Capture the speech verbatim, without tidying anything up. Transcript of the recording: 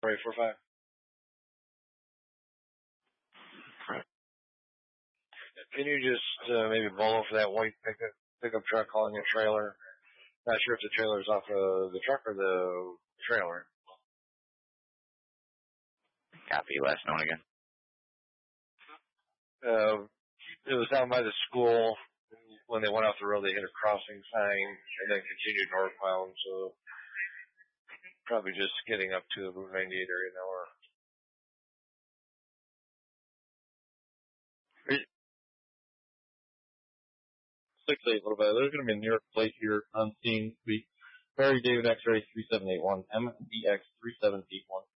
Right, four five. Can you just uh, maybe blow for that white pickup pickup truck calling a trailer? Not sure if the trailer's off of the truck or the trailer. Copy. Last known again. Uh, it was down by the school. When they went off the road, they hit a crossing sign and then continued northbound. So probably just getting up to the Route ninety-eight area now. Or six eight, what about it? There's going to be a New York plate here on scene. We Barry David X-ray three seven eight one, M D X three seven eight one.